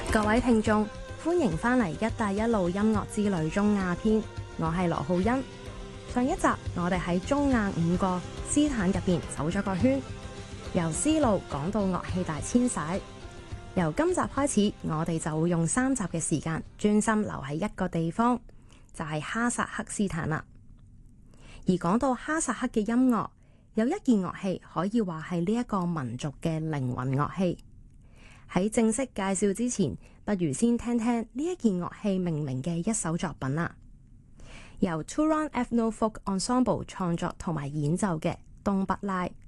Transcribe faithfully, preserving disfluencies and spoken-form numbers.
各位聽眾，歡迎返嚟一帶一路音樂之旅中亞篇，我係羅浩欣。上一集我哋喺中亞五個斯坦入邊走咗個圈，由絲路講到樂器大遷徙。由今集開始，我哋就會用三集嘅時間專心留喺一個地方，就係哈薩克斯坦啦。而講到哈薩克嘅音樂，有一件樂器可以話係呢一個民族嘅靈魂樂器。喺正式介紹之前，不如先聽聽呢一件樂器命名嘅一首作品啦。由 Turan Ethno Folk Ensemble 創作同埋演奏嘅東北拉。